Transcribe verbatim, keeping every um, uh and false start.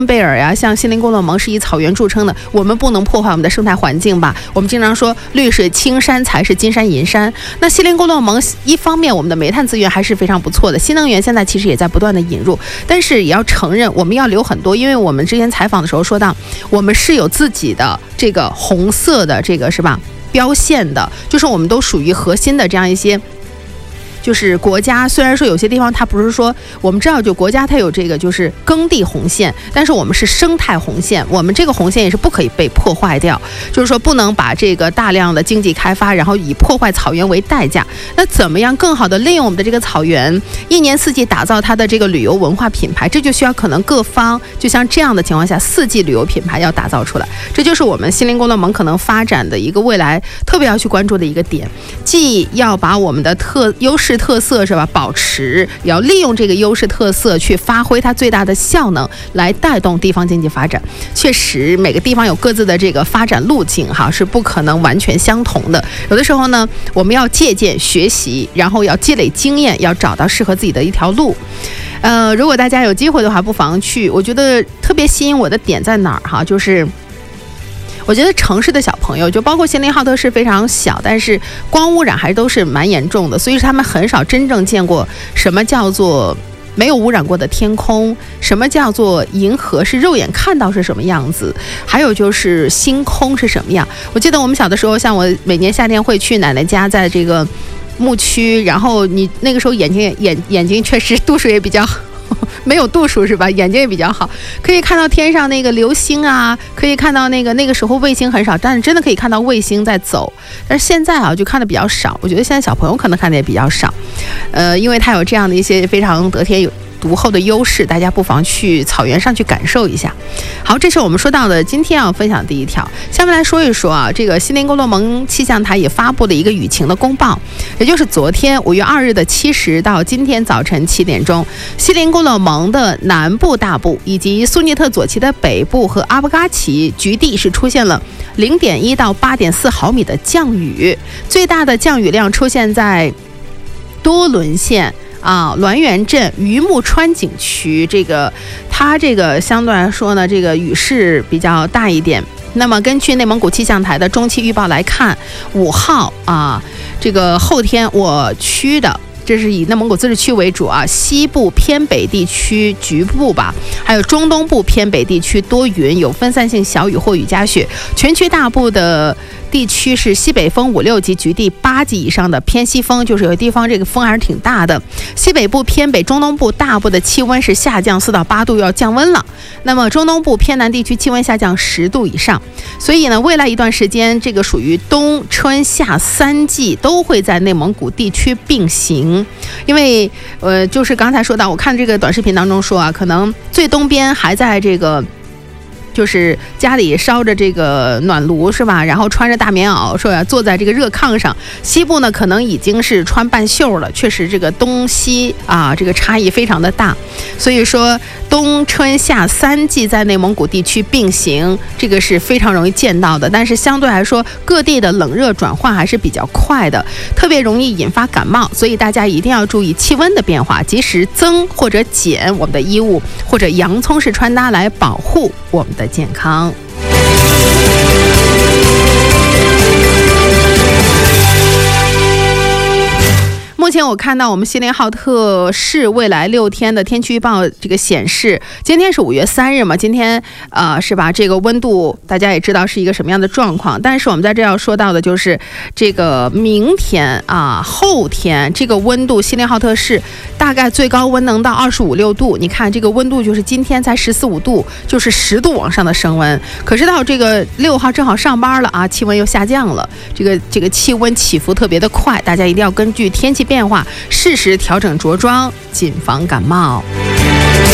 贝尔呀，像锡林郭勒盟是以草原著称的，我们不能破坏我们的生态环境吧？我们经常说绿水青山才是金山银山。那锡林郭勒盟一方面我们的煤炭资源还是非常不错的，新能源现在其实也在不断的引入，但是也要承认我们要留很多，因为我们之前采访的时候说到，我们是有自己的这个红色的这个是吧标线的，就是我们都属于核心的这样一些。就是国家虽然说有些地方它不是说我们知道就国家它有这个就是耕地红线，但是我们是生态红线，我们这个红线也是不可以被破坏掉，就是说不能把这个大量的经济开发然后以破坏草原为代价。那怎么样更好的利用我们的这个草原，一年四季打造它的这个旅游文化品牌，这就需要可能各方就像这样的情况下四季旅游品牌要打造出来，这就是我们锡林郭勒盟可能发展的一个未来特别要去关注的一个点，既要把我们的特优势特色是吧保持，也要利用这个优势特色去发挥它最大的效能，来带动地方经济发展。确实每个地方有各自的这个发展路径哈，是不可能完全相同的，有的时候呢我们要借鉴学习，然后要积累经验，要找到适合自己的一条路。呃，如果大家有机会的话不妨去，我觉得特别吸引我的点在哪儿哈，就是我觉得城市的小朋友，就包括锡林浩特市非常小，但是光污染还都是蛮严重的，所以他们很少真正见过什么叫做没有污染过的天空，什么叫做银河是肉眼看到是什么样子，还有就是星空是什么样。我记得我们小的时候，像我每年夏天会去奶奶家，在这个牧区，然后你那个时候眼睛眼眼睛确实度数也比较好，没有度数是吧？眼睛也比较好，可以看到天上那个流星啊，可以看到那个那个时候卫星很少，但是真的可以看到卫星在走。但是现在啊，就看的比较少。我觉得现在小朋友可能看的也比较少，呃，因为它有这样的一些非常得天有独厚的优势，大家不妨去草原上去感受一下。好，这是我们说到的今天要分享的第一条。下面来说一说啊，这个锡林郭勒盟气象台也发布了一个雨情的公报，也就是昨天五月二日的七时到今天早晨七点钟，锡林郭勒盟的南部大部以及苏尼特左旗的北部和阿布嘎旗局地是出现了零点一到八点四毫米的降雨，最大的降雨量出现在多伦县啊，滦源镇榆木川景区，这个它这个相对来说呢，这个雨势比较大一点。那么根据内蒙古气象台的中期预报来看，五号啊，这个后天我区的。这是以内蒙古自治区为主啊，西部偏北地区局部吧，还有中东部偏北地区多云，有分散性小雨或雨夹雪。全区大部的地区是西北风五六级，局地八级以上的偏西风，就是有的地方这个风还是挺大的。西北部偏北、中东部大部的气温是下降四到八度，要降温了。那么中东部偏南地区气温下降十度以上。所以呢，未来一段时间，这个属于冬春夏三季都会在内蒙古地区并行。因为呃，就是刚才说到，我看这个短视频当中说啊，可能最东边还在这个。就是家里烧着这个暖炉是吧，然后穿着大棉袄说呀，坐在这个热炕上。西部呢可能已经是穿半袖了，确实这个东西啊这个差异非常的大，所以说冬春夏三季在内蒙古地区并行，这个是非常容易见到的。但是相对来说各地的冷热转换还是比较快的，特别容易引发感冒，所以大家一定要注意气温的变化，及时增或者减我们的衣物或者洋葱式穿搭来保护我们的的健康。目前我看到我们锡林浩特市未来六天的天气预报这个显示，今天是五月三日嘛，今天呃是吧，这个温度大家也知道是一个什么样的状况，但是我们在这要说到的就是这个明天啊后天这个温度，锡林浩特市大概最高温能到二十五六度，你看这个温度就是今天才十四五度，就是十度往上的升温，可是到这个六号正好上班了啊，气温又下降了，这个这个气温起伏特别的快，大家一定要根据天气变化适时调整着装，谨防感冒。